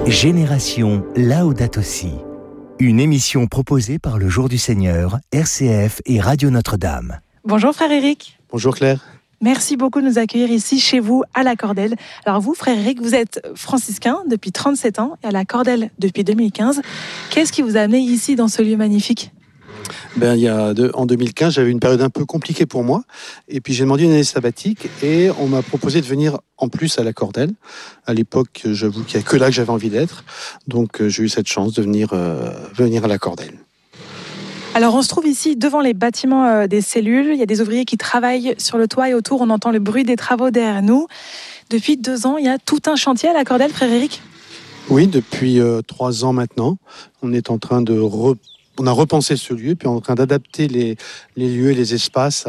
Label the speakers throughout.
Speaker 1: Génération Laudato Si. Une émission proposée par le Jour du Seigneur, RCF et Radio Notre-Dame.
Speaker 2: Bonjour frère Éric.
Speaker 3: Bonjour Claire.
Speaker 2: Merci beaucoup de nous accueillir ici chez vous à la Cordelle. Alors vous, frère Éric, vous êtes franciscain depuis 37 ans et à la Cordelle depuis 2015. Qu'est-ce qui vous a amené ici dans ce lieu magnifique ?
Speaker 3: En 2015, j'avais une période un peu compliquée pour moi. Et puis j'ai demandé une année sabbatique et on m'a proposé de venir en plus à la Cordelle. À l'époque, j'avoue qu'il n'y a que là que j'avais envie d'être. Donc j'ai eu cette chance de venir à la Cordelle.
Speaker 2: Alors on se trouve ici devant les bâtiments des cellules. Il y a des ouvriers qui travaillent sur le toit et autour. On entend le bruit des travaux derrière nous. Depuis 2 ans, il y a tout un chantier à la Cordelle, frère Éric ?
Speaker 3: Oui, depuis 3 ans maintenant. On est en train on a repensé ce lieu, puis on est en train d'adapter les lieux et les espaces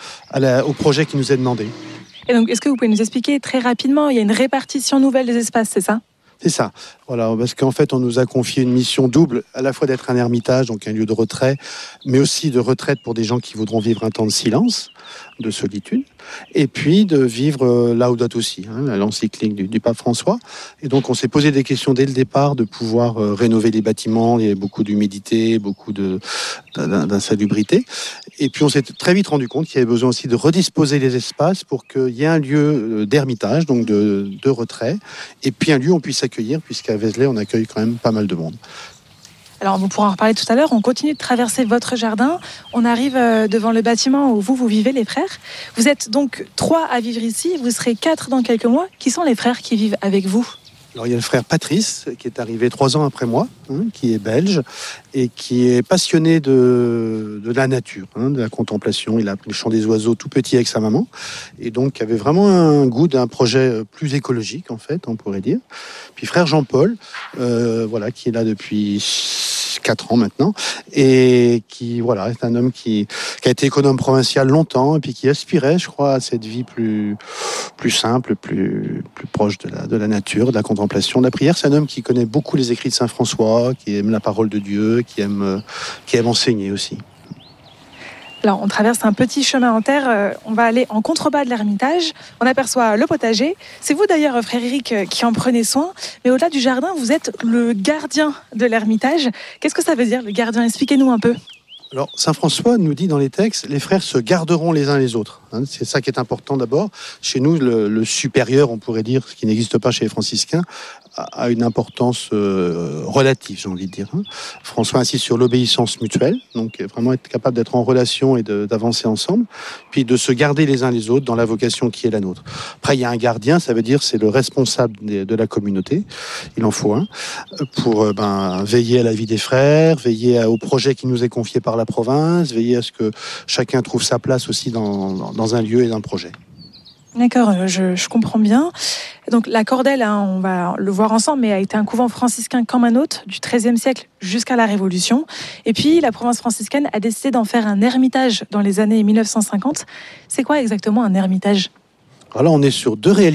Speaker 3: au projet qui nous est demandé.
Speaker 2: Et donc, est-ce que vous pouvez nous expliquer très rapidement, il y a une répartition nouvelle des espaces, c'est ça ?
Speaker 3: C'est ça, voilà, parce qu'en fait, on nous a confié une mission double, à la fois d'être un ermitage, donc un lieu de retrait, mais aussi de retraite pour des gens qui voudront vivre un temps de silence, de solitude, et puis de vivre Laudato Si, l'encyclique du pape François. Et donc, on s'est posé des questions dès le départ de pouvoir rénover les bâtiments. Il y avait beaucoup d'humidité, beaucoup d'insalubrité. Et puis, on s'est très vite rendu compte qu'il y avait besoin aussi de redisposer les espaces pour qu'il y ait un lieu d'ermitage, donc de retrait, et puis un lieu où on puisse accueillir, puisqu'à Vézelay, on accueille quand même pas mal de monde.
Speaker 2: Alors, on pourra en reparler tout à l'heure. On continue de traverser votre jardin. On arrive devant le bâtiment où vous vivez, les frères. Vous êtes donc 3 à vivre ici. Vous serez 4 dans quelques mois. Qui sont les frères qui vivent avec vous ?
Speaker 3: Alors, il y a le frère Patrice, qui est arrivé 3 ans après moi, qui est belge, et qui est passionné de la nature, de la contemplation. Il a appris le chant des oiseaux tout petit avec sa maman, et donc avait vraiment un goût d'un projet plus écologique, en fait, on pourrait dire. Puis frère Jean-Paul, qui est là depuis 4 ans maintenant, et qui est un homme qui a été économe provincial longtemps, et puis qui aspirait, je crois, à cette vie plus simple, plus proche de la nature, de la contemplation, de la prière. C'est un homme qui connaît beaucoup les écrits de Saint François, qui aime la parole de Dieu, qui aime enseigner aussi.
Speaker 2: Alors, on traverse un petit chemin en terre. On va aller en contrebas de l'ermitage. On aperçoit le potager. C'est vous d'ailleurs, frère Éric, qui en prenez soin. Mais au-delà du jardin, vous êtes le gardien de l'ermitage. Qu'est-ce que ça veut dire, le gardien ? Expliquez-nous un peu.
Speaker 3: Alors, Saint François nous dit dans les textes, les frères se garderont les uns les autres. C'est ça qui est important d'abord. Chez nous, le supérieur, on pourrait dire, ce qui n'existe pas chez les franciscains, a une importance relative, j'ai envie de dire. François insiste sur l'obéissance mutuelle, donc vraiment être capable d'être en relation et d'avancer ensemble, puis de se garder les uns les autres dans la vocation qui est la nôtre. Après, il y a un gardien, ça veut dire c'est le responsable de la communauté, il en faut un, pour veiller à la vie des frères, veiller au projet qui nous est confié par la province, veiller à ce que chacun trouve sa place aussi dans un lieu et un projet.
Speaker 2: D'accord, je comprends bien. Donc la Cordelle, on va le voir ensemble, mais a été un couvent franciscain comme un autre du XIIIe siècle jusqu'à la Révolution. Et puis la province franciscaine a décidé d'en faire un ermitage dans les années 1950. C'est quoi exactement un ermitage ?
Speaker 3: Alors là, on est sur 2 réalités.